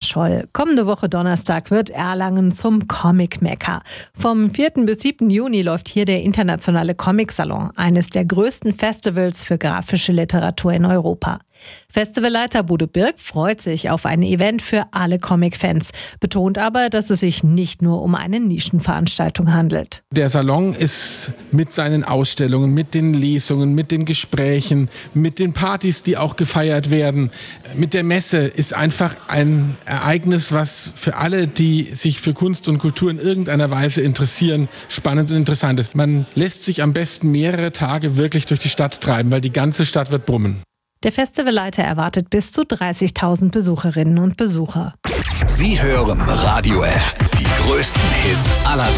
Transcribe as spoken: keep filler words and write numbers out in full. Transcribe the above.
Scholl. Kommende Woche Donnerstag wird Erlangen zum Comic-Mekka. Vom vierten bis siebten Juni läuft hier der internationale Comic-Salon, eines der größten Festivals für grafische Literatur in Europa. Festivalleiter Bodo Birk freut sich auf ein Event für alle Comic-Fans, betont aber, dass es sich nicht nur um eine Nischenveranstaltung handelt. Der Salon ist mit seinen Ausstellungen, mit den Lesungen, mit den Gesprächen, mit den Partys, die auch gefeiert werden, mit der Messe, ist einfach ein Ereignis, was für alle, die sich für Kunst und Kultur in irgendeiner Weise interessieren, spannend und interessant ist. Man lässt sich am besten mehrere Tage wirklich durch die Stadt treiben, weil die ganze Stadt wird brummen. Der Festivalleiter erwartet bis zu dreißigtausend Besucherinnen und Besucher. Sie hören Radio F, die größten Hits aller Zeiten.